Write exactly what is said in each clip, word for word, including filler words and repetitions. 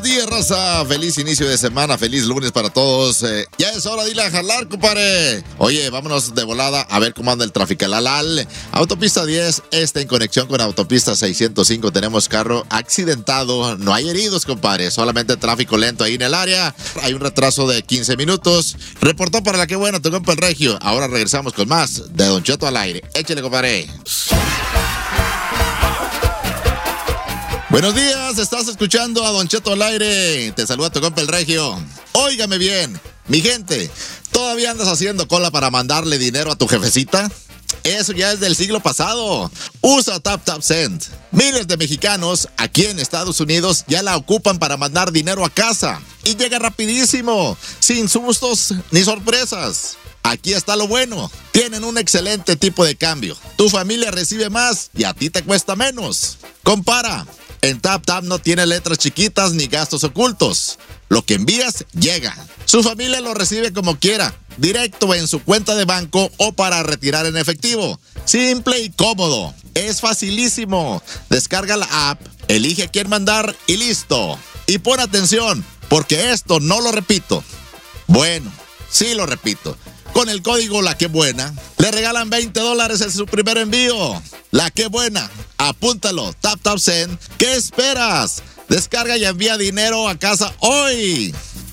días, raza. Feliz inicio de semana, feliz lunes para todos. Eh, ya es hora de ir a jalar, compadre. Oye, vámonos de volada a ver cómo anda el tráfico. Lalal, autopista diez, está en conexión con autopista seiscientos cinco. Tenemos carro accidentado. No hay heridos, compadre. Solamente tráfico lento ahí en el área. Hay un retraso de quince minutos. Reportó para la que buena, tu compa el Regio. Ahora regresamos con más de Don Cheto al aire. Échale, compadre. Buenos días, estás escuchando a Don Cheto al aire. Te saluda tu compa el Regio. Óigame bien, mi gente, ¿todavía andas haciendo cola para mandarle dinero a tu jefecita? Eso ya es del siglo pasado. Usa TapTapSend. Miles de mexicanos aquí en Estados Unidos ya la ocupan para mandar dinero a casa. Y llega rapidísimo, sin sustos ni sorpresas. Aquí está lo bueno. Tienen un excelente tipo de cambio. Tu familia recibe más y a ti te cuesta menos. Compara. En TapTap no tiene letras chiquitas ni gastos ocultos. Lo que envías, llega. Su familia lo recibe como quiera, directo en su cuenta de banco o para retirar en efectivo. Simple y cómodo. Es facilísimo. Descarga la app, elige a quién mandar y listo. Y pon atención, porque esto no lo repito. Bueno, sí lo repito. Con el código La Que Buena, le regalan veinte dólares en su primer envío. La Que Buena, apúntalo, TapTapSend. ¿Qué esperas? Descarga y envía dinero a casa hoy.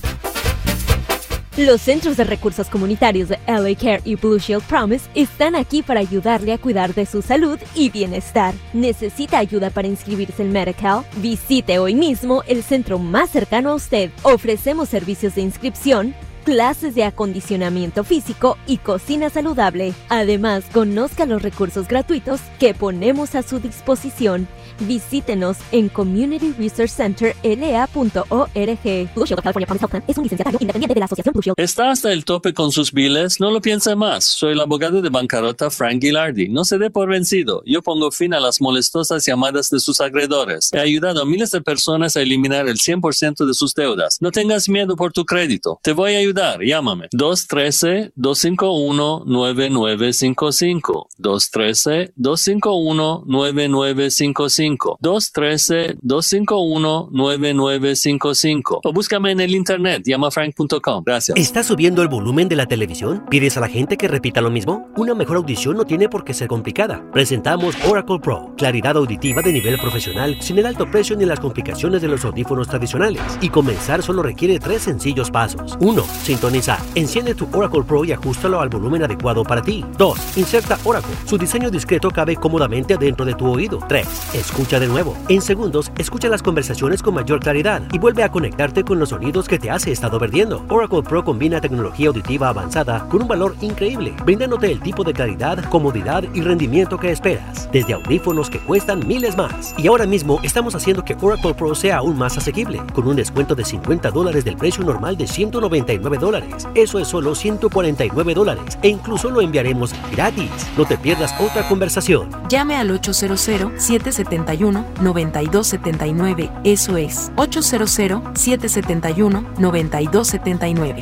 Los Centros de Recursos Comunitarios de L A Care y Blue Shield Promise están aquí para ayudarle a cuidar de su salud y bienestar. ¿Necesita ayuda para inscribirse en Medi-Cal? Visite hoy mismo el centro más cercano a usted. Ofrecemos servicios de inscripción, clases de acondicionamiento físico y cocina saludable. Además, conozca los recursos gratuitos que ponemos a su disposición. Visítenos en community research center l a punto org. Blue Shield of California Promise Health Plan es un licenciatario independiente de la Asociación Blue Shield. ¿Está hasta el tope con sus biles? No lo piense más. Soy el abogado de bancarrota Frank Gilardi. No se dé por vencido. Yo pongo fin a las molestosas llamadas de sus acreedores. He ayudado a miles de personas a eliminar el cien por ciento de sus deudas. No tengas miedo por tu crédito. Te voy a ayudar. Llámame. dos uno tres, dos cinco uno, nueve nueve cinco cinco. dos uno tres, dos cinco uno, nueve nueve cinco cinco. dos uno tres, dos cinco uno, nueve nueve cinco cinco. O búscame en el internet. Llama frank punto com. Gracias. ¿Estás subiendo el volumen de la televisión? ¿Pides a la gente que repita lo mismo? Una mejor audición no tiene por qué ser complicada. Presentamos Oracle Pro. Claridad auditiva de nivel profesional, sin el alto precio ni las complicaciones de los audífonos tradicionales. Y comenzar solo requiere tres sencillos pasos. uno. Sintonizar. Enciende tu Oracle Pro y ajustalo al volumen adecuado para ti. dos. Inserta Oracle. Su diseño discreto cabe cómodamente adentro de tu oído. tres. Escucha de nuevo. En segundos, escucha las conversaciones con mayor claridad y vuelve a conectarte con los sonidos que te has estado perdiendo. Oracle Pro combina tecnología auditiva avanzada con un valor increíble, brindándote el tipo de claridad, comodidad y rendimiento que esperas, desde audífonos que cuestan miles más. Y ahora mismo estamos haciendo que Oracle Pro sea aún más asequible, con un descuento de cincuenta dólares del precio normal de ciento noventa y nueve dólares. Eso es solo ciento cuarenta y nueve dólares e incluso lo enviaremos gratis. No te pierdas otra conversación. Llame al ocho cero cero, siete siete uno, nueve dos siete nueve. Eso es ocho cero cero, siete siete uno, nueve dos siete nueve.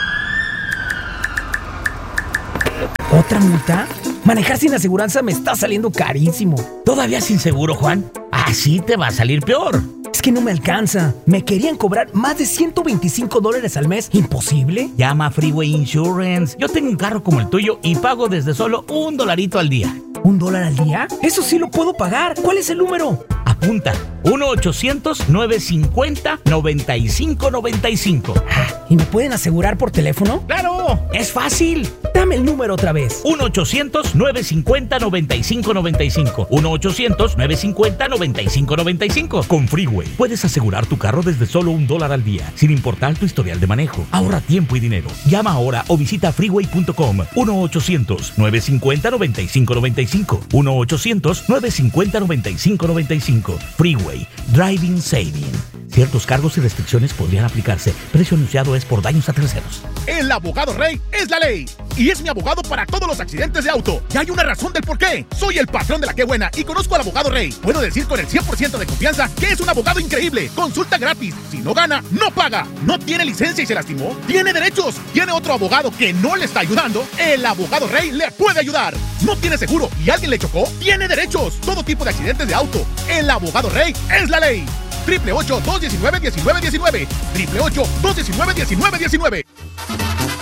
¿Otra multa? Manejar sin aseguranza me está saliendo carísimo. ¿Todavía sin seguro, Juan? Así te va a salir peor. Es que no me alcanza. Me querían cobrar más de ciento veinticinco dólares al mes. ¿Imposible? Llama a Freeway Insurance. Yo tengo un carro como el tuyo y pago desde solo un dolarito al día. ¿Un dólar al día? Eso sí lo puedo pagar. ¿Cuál es el número? Apunta. uno ochocientos, nueve cincuenta, noventa y cinco noventa y cinco. Ah, ¿y me pueden asegurar por teléfono? ¡Claro! ¡Es fácil! Dame el número otra vez. uno ochocientos, nueve cincuenta, noventa y cinco noventa y cinco. uno ochocientos, nueve cincuenta, noventa y cinco noventa y cinco. Con Freeway puedes asegurar tu carro desde solo un dólar al día, sin importar tu historial de manejo. Ahorra tiempo y dinero. Llama ahora o visita freeway punto com. uno ochocientos, nueve cincuenta, noventa y cinco noventa y cinco. uno ochocientos, nueve cincuenta, noventa y cinco noventa y cinco. Freeway. Driving Saving. Ciertos cargos y restricciones podrían aplicarse. Precio anunciado es por daños a terceros. El abogado Rey es la ley. Y es mi abogado para todos los accidentes de auto. Y hay una razón del por qué. Soy el patrón de La Que Buena y conozco al abogado Rey. Puedo decir con el cien por ciento de confianza que es un abogado increíble. Consulta gratis. Si no gana, no paga. No tiene licencia y se lastimó. Tiene derechos. Tiene otro abogado que no le está ayudando. El abogado Rey le puede ayudar. No tiene seguro y alguien le chocó. Tiene derechos. Todo tipo de accidentes de auto. El abogado Rey es la ley. triple ocho, dos diecinueve, diecinueve diecinueve. triple ocho, dos diecinueve, diecinueve diecinueve.